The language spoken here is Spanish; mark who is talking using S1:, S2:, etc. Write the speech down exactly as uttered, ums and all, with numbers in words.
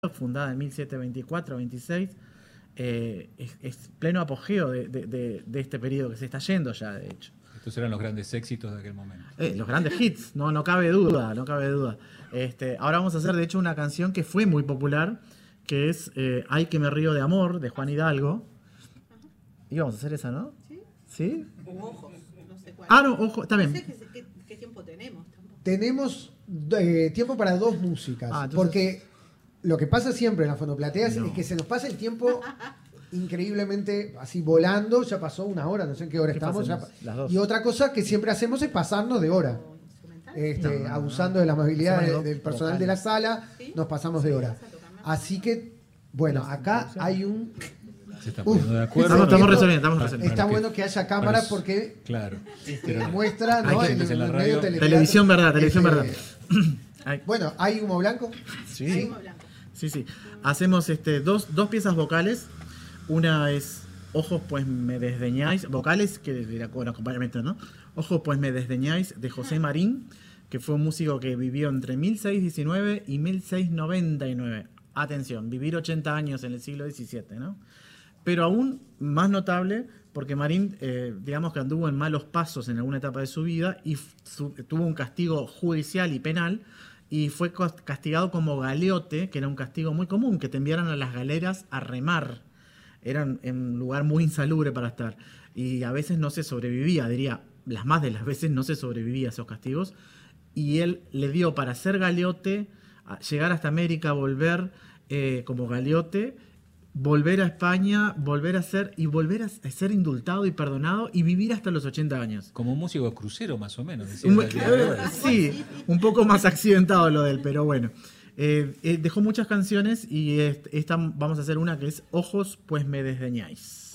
S1: fundada en mil setecientos veinticuatro veintiséis, eh, es, es pleno apogeo de, de, de, de este periodo que se está yendo ya, de hecho.
S2: Estos eran los grandes éxitos de aquel momento.
S1: Eh, los grandes hits, no, no cabe duda, no cabe duda. Este, ahora vamos a hacer, de hecho, una canción que fue muy popular, que es eh, Ay que me río de amor, de Juan Hidalgo. Y vamos a hacer esa, ¿no?
S3: Sí.
S1: ¿Sí?
S3: O ojos, no sé cuál.
S1: Ah, no, ojo, está bien.
S3: No sé qué, qué, qué tiempo tenemos tampoco.
S4: Tenemos eh, tiempo para dos músicas.
S1: Ah, entonces-
S4: Porque lo que pasa siempre en las fonoplateas
S1: No.
S4: es que se nos pasa el tiempo increíblemente así volando. Ya pasó una hora, no sé en qué hora
S1: ¿Qué
S4: estamos. ya
S1: pasamos?
S4: pa-
S1: Las dos.
S4: y otra cosa que siempre hacemos es pasarnos de hora.
S3: O instrumental.
S4: Este,
S1: No, no, no.
S4: abusando de la amabilidad
S1: Hacemos
S4: de-
S1: dos
S4: del personal
S1: vocales.
S4: de la sala,
S3: ¿Sí?
S4: nos pasamos de hora.
S3: Vas a tocar más.
S4: Así que, bueno, acá hay un...
S2: Se están
S4: Uf,
S2: poniendo de acuerdo.
S1: Estamos, estamos
S4: Esto-
S1: resolviendo, estamos
S2: Ah,
S1: resolviendo.
S4: Está
S2: Para
S4: bueno
S2: que-
S4: que haya cámara
S2: para-
S4: porque
S2: Claro.
S4: este,
S2: Pero-
S4: muestra,
S2: Hay
S4: ¿no?
S2: gente
S4: El-
S2: en la
S4: el
S2: radio.
S4: medio teleteatro.
S1: Televisión verdad, televisión
S4: Este,
S1: verdad. Ay,
S4: Bueno, ¿hay humo blanco?
S1: sí.
S3: Humo blanco.
S1: Sí, sí. Hacemos este, dos, dos piezas vocales. Una es Ojos pues me desdeñáis. Vocales que era con acompañamiento, ¿no? Ojos pues me desdeñáis, de José Marín, que fue un músico que vivió entre mil seiscientos diecinueve y mil seiscientos noventa y nueve. Atención, vivir ochenta años en el siglo diecisiete, ¿no? Pero aún más notable, porque Marín, eh, digamos que anduvo en malos pasos en alguna etapa de su vida y f- su- tuvo un castigo judicial y penal, y fue cos- castigado como galeote, que era un castigo muy común, que te enviaran a las galeras a remar. Era un, en un lugar muy insalubre para estar. Y a veces no se sobrevivía, diría, las más de las veces no se sobrevivía a esos castigos. Y él le dio para ser galeote, a llegar hasta América, volver eh, como galeote, volver a España, volver a ser, y volver a ser indultado y perdonado y vivir hasta los ochenta años.
S2: Como un músico de crucero, más o menos. decía
S1: Un-
S2: la idea de ahora.
S1: sí, un poco más accidentado lo de él, pero bueno. Eh, eh, dejó muchas canciones y est- esta vamos a hacer una que es Ojos pues me desdeñáis.